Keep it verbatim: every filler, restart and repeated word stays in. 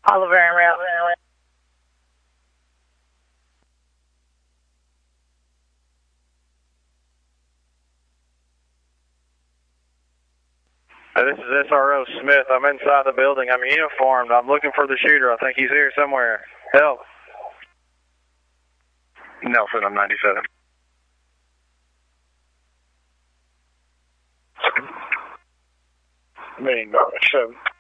Oliver and Rail. Uh, this is S R O Smith. I'm inside the building. I'm uniformed. I'm looking for the shooter. I think he's here somewhere. Help. Nelson, I'm ninety-seven. Main, seven.